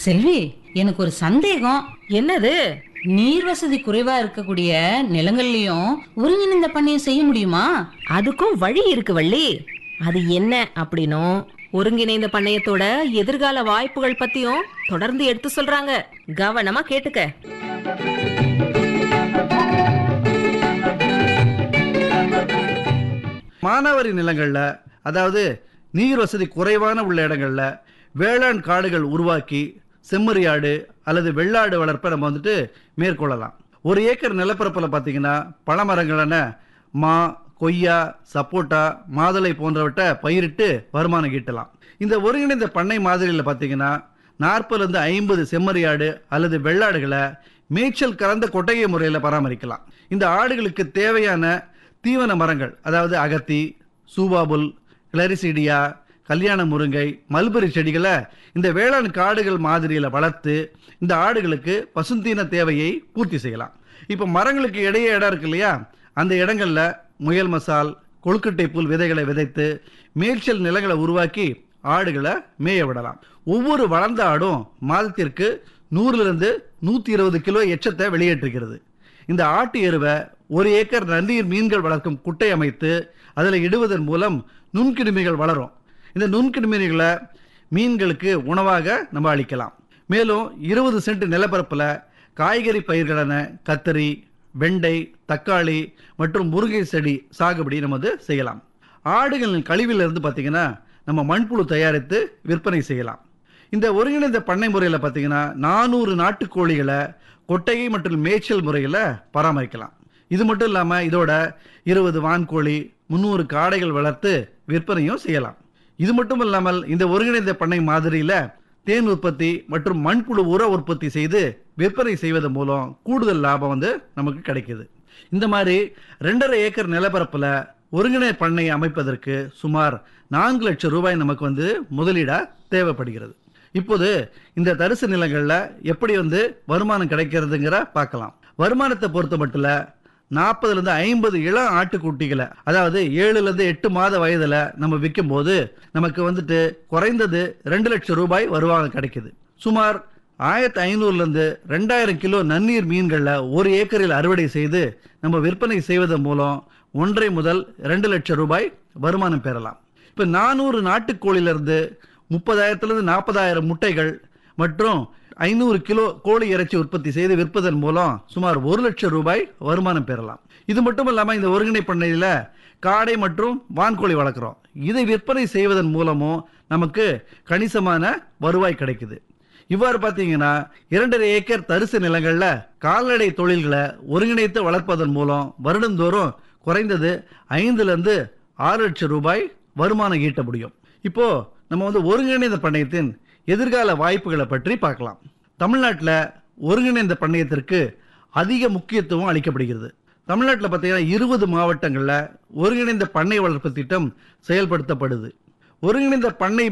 செல்வி, எனக்கு ஒரு சந்தேகம். என்னது? நீர் வசதி குறைவா இருக்கக்கூடிய நிலங்கள்லயும் ஒருங்கிணைந்த பண்ணையம் செய்ய முடியுமா? அதுக்கும் வழி இருக்கு வள்ளி. அது என்ன அப்படின்னும் ஒருங்கிணைந்த பண்ணையத்தோட எதிர்கால வாய்ப்புகள் பத்தியும் தொடர்ந்து எடுத்து சொல்றாங்க. கவனமா கேட்டுக்க. மானாவாரி நிலங்கள்ல, அதாவது நீர் வசதி குறைவான உள்ள இடங்கள்ல வேளாண் காடுகள் உருவாக்கி செம்மறியாடு அல்லது வெள்ளாடு வளர்ப்பை நம்ம மேற்கொள்ளலாம். 1 ஏக்கர் நிலப்பரப்பில் பார்த்தீங்கன்னா பழமரங்களான மா, கொய்யா, சப்போட்டா, மாதுளை போன்றவற்றை பயிரிட்டு வருமானம் ஈட்டலாம். இந்த ஒருங்கிணைந்த பண்ணை மாதிரியில் பார்த்தீங்கன்னா 40லிருந்து 50 செம்மறியாடு அல்லது வெள்ளாடுகளை மேய்ச்சல் கலந்த கொட்டகை முறையில் பராமரிக்கலாம். இந்த ஆடுகளுக்கு தேவையான தீவன மரங்கள், அதாவது அகத்தி, சூபாபுல், கிளரிசீடியா, கல்யாண முருங்கை, மல்பெரி செடிகளை இந்த வேளாண் காடுகள் மாதிரியில் வளர்த்து இந்த ஆடுகளுக்கு பசுந்தீன தேவையை பூர்த்தி செய்யலாம். இப்போ மரங்களுக்கு இடையே இடம் இருக்கு இல்லையா, அந்த இடங்களில் முயல் மசால், கொழுக்கட்டை புல் விதைகளை விதைத்து மேய்ச்சல் நிலங்களை உருவாக்கி ஆடுகளை மேய விடலாம். ஒவ்வொரு வளர்ந்த ஆடும் மாதத்திற்கு 100லிருந்து 120 கிலோ எச்சத்தை வெளியேற்றுகிறது. இந்த ஆட்டு எருவை 1 ஏக்கர் நன்னீர் மீன்கள் வளர்க்கும் குட்டை அமைத்து அதில் இடுவதன் மூலம் நுண்கிருமிகள் வளரும். இந்த நுண்கிருமிகளை மீன்களுக்கு உணவாக நம்ம அளிக்கலாம். மேலும் 20 சென்ட் நிலப்பரப்பில் காய்கறி பயிர்களான கத்தரி, வெண்டை, தக்காளி மற்றும் முருங்கை செடி சாகுபடி நம்ம செய்யலாம். ஆடுகளின் கழிவிலிருந்து பார்த்தீங்கன்னா நம்ம மண்புழு தயாரித்து விற்பனை செய்யலாம். இந்த ஒருங்கிணைந்த பண்ணை முறையில் பார்த்தீங்கன்னா 400 நாட்டுக்கோழிகளை கொட்டகை மற்றும் மேய்ச்சல் முறையில் பராமரிக்கலாம். இது மட்டும் இல்லாமல் இதோட 20 வான்கோழி, 300 காடைகள் வளர்த்து விற்பனையும் செய்யலாம். இது மட்டும் இல்லாமல் இந்த ஒருங்கிணைந்த பண்ணை மாதிரியில் தேன் உற்பத்தி மற்றும் மண்புழு உர உற்பத்தி செய்து விற்பனை செய்வதன் மூலம் கூடுதல் லாபம் நமக்கு கிடைக்குது. இந்த மாதிரி 2.5 ஏக்கர் நிலப்பரப்பில் ஒருங்கிணைந்த பண்ணை அமைப்பதற்கு சுமார் 4 லட்சம் ரூபாய் நமக்கு முதலீடா தேவைப்படுகிறது. இப்போது இந்த தரிசு நிலங்களில் எப்படி வருமானம் கிடைக்கிறதுங்கிற பார்க்கலாம். வருமானத்தை பொறுத்த மட்டும் 40லிருந்து 50 இளம் ஆட்டுக்குட்டிகளை, அதாவது 7லிருந்து 8 மாத வயதில் நம்ம விற்கும் போது நமக்கு குறைந்தது 2 லட்சம் ரூபாய் வருமானம் கிடைக்குது. சுமார் 1500லிருந்து 2000 கிலோ நன்னீர் மீன்களில் 1 ஏக்கரில் அறுவடை செய்து நம்ம விற்பனை செய்வதன் மூலம் 1.5 முதல் 2 லட்சம் ரூபாய் வருமானம் பெறலாம். இப்போ 400 நாட்டுக்கோழிலிருந்து 30,000லிருந்து 40,000 முட்டைகள் மற்றும் 500 கிலோ கோழி இறைச்சி உற்பத்தி செய்து விற்பதன் மூலம் சுமார் 1 லட்சம் ரூபாய் வருமானம் பெறலாம். இது மட்டும் இல்லாமல் இந்த ஒருங்கிணை பண்ணையில் காடை மற்றும் வான்கோழி வளர்க்குறோம். இதை விற்பனை செய்வதன் மூலமும் நமக்கு கணிசமான வருவாய் கிடைக்குது. இவ்வாறு பார்த்தீங்கன்னா 2.5 ஏக்கர் தரிசு நிலங்களில் கால்நடை தொழில்களை ஒருங்கிணைத்து வளர்ப்பதன் மூலம் வருடந்தோறும் குறைந்தது 5லிருந்து 6 லட்சம் ரூபாய் வருமானம் ஈட்ட முடியும். இப்போ நம்ம ஒருங்கிணைந்த பண்ணையத்தின் எதிர்கால வாய்ப்புகளை பற்றி பார்க்கலாம். தமிழ்நாட்டில் ஒருங்கிணைந்த பண்ணையத்திற்கு அதிக முக்கியத்துவம் அளிக்கப்படுகிறது. தமிழ்நாட்டில் பார்த்தீங்கன்னா 20 மாவட்டங்களில் ஒருங்கிணைந்த பண்ணை வளர்ப்பு திட்டம் செயல்படுத்தப்படுது. ஒருங்கிணைந்த பண்ணை